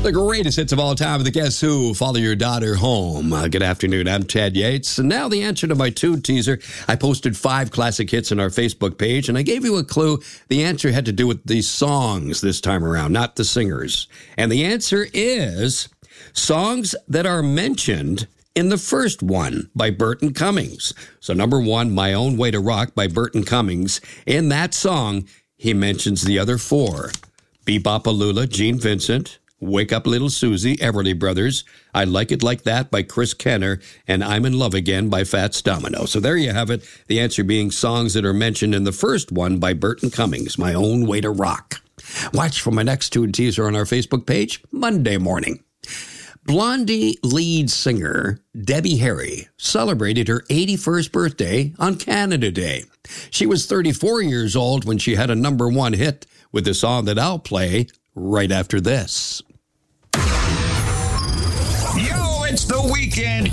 The greatest hits of all time with the Guess Who, Follow Your Daughter Home. Good afternoon, I'm Ted Yates. And now the answer to my tune teaser. I posted 5 classic hits on our Facebook page, and I gave you a clue. The answer had to do with the songs this time around, not the singers. And the answer is songs that are mentioned in the first one by Burton Cummings. So number 1, My Own Way to Rock by Burton Cummings. In that song, he mentions the other 4. Be-Bop-A-Lula, Gene Vincent. Wake Up Little Susie, Everly Brothers, I Like It Like That by Chris Kenner, and I'm in Love Again by Fats Domino. So there you have it, the answer being songs that are mentioned in the first one by Burton Cummings, My Own Way to Rock. Watch for my next tune teaser on our Facebook page Monday morning. Blondie lead singer Debbie Harry celebrated her 81st birthday on Canada Day. She was 34 years old when she had a number 1 hit with the song that I'll play right after this. Yo, it's the weekend.